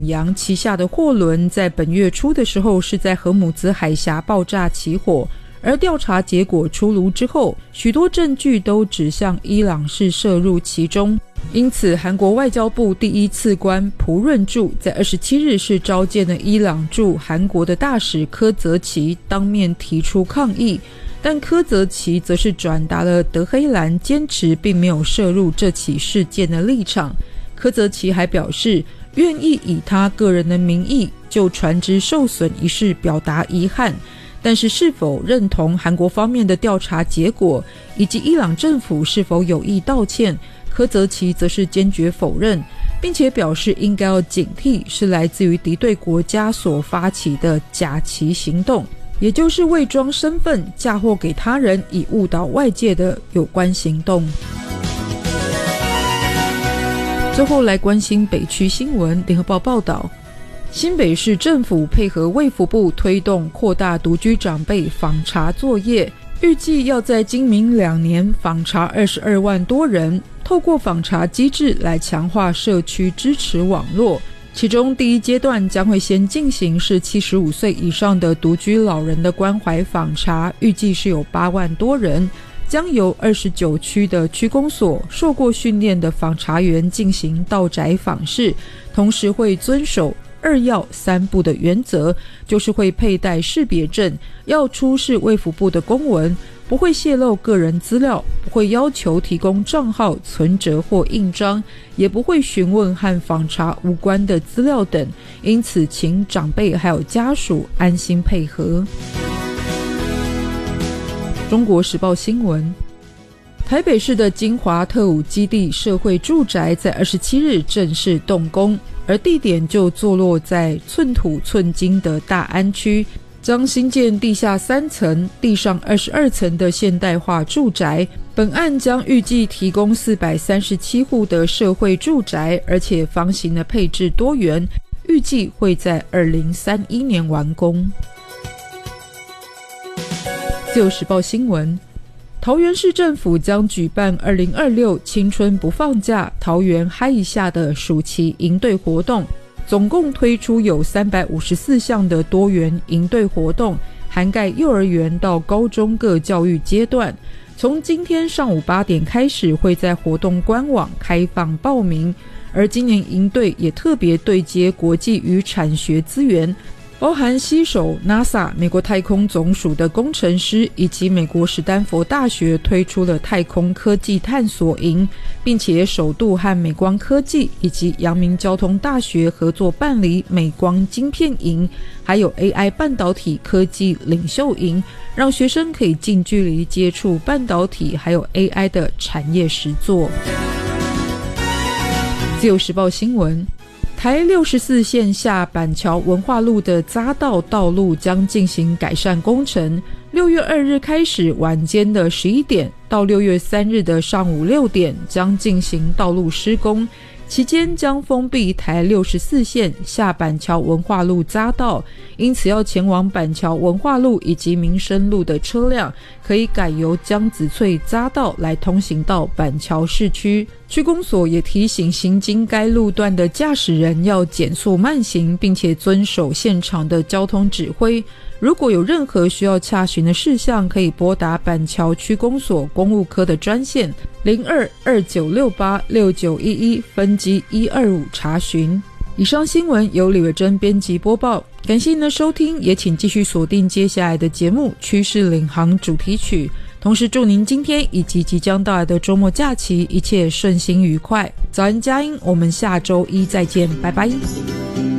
洋旗下的货轮在本月初的时候是在荷姆兹海峡爆炸起火，而调查结果出炉之后，许多证据都指向伊朗是涉入其中。因此韩国外交部第一次官朴润柱在27日是召见了伊朗驻韩国的大使柯泽奇，当面提出抗议，但柯泽奇则是转达了德黑兰坚持并没有涉入这起事件的立场。柯泽奇还表示愿意以他个人的名义就船只受损一事表达遗憾，但是是否认同韩国方面的调查结果以及伊朗政府是否有意道歉，柯泽奇则是坚决否认，并且表示应该要警惕是来自于敌对国家所发起的假旗行动，也就是伪装身份嫁祸给他人以误导外界的有关行动。最后来关心北区新闻。联合报报道，新北市政府配合卫福部推动扩大独居长辈访查作业，预计要在今明2年访查22万多人，透过访查机制来强化社区支持网络。其中第一阶段将会先进行是75岁以上的独居老人的关怀访查，预计是有8万多人，将由29区的区公所受过训练的访查员进行到宅访视，同时会遵守2要3不的原则，就是会佩戴识别证，要出示卫福部的公文，不会泄露个人资料，不会要求提供账号、存折或印章，也不会询问和访查无关的资料等，因此请长辈还有家属安心配合。中国时报新闻，台北市的金华特务基地社会住宅在27日正式动工，而地点就坐落在寸土寸金的大安区，将新建地下3层、地上22层的现代化住宅。本案将预计提供437户的社会住宅，而且房型的配置多元，预计会在2031年完工。自由时报新闻，桃园市政府将举办2026青春不放假桃园嗨一下的暑期营队活动，总共推出有354项的多元营队活动，涵盖幼儿园到高中各教育阶段。从今天上午8点开始，会在活动官网开放报名，而今年营队也特别对接国际与产学资源，包含携手 NASA 美国太空总署的工程师以及美国史丹佛大学推出了太空科技探索营，并且首度和美光科技以及阳明交通大学合作办理美光晶片营，还有 AI 半导体科技领袖营，让学生可以近距离接触半导体还有 AI 的产业实作。自由时报新闻，台64线下板桥文化路的匝道道路将进行改善工程，6月2日开始晚间的11点到6月3日的上午6点将进行道路施工，期间将封闭台64线下板桥文化路匝道，因此要前往板桥文化路以及民生路的车辆可以改由江子翠匝道来通行到板桥市区。区公所也提醒行经该路段的驾驶人要减速慢行，并且遵守现场的交通指挥。如果有任何需要洽询的事项，可以拨打板桥区公所公务科的专线0229686911分机125查询。以上新闻由李伟珍编辑播报，感谢您的收听，也请继续锁定接下来的节目趋势领航主题曲，同时祝您今天以及即将到来的周末假期一切顺心愉快。早安佳音，我们下周一再见，拜拜。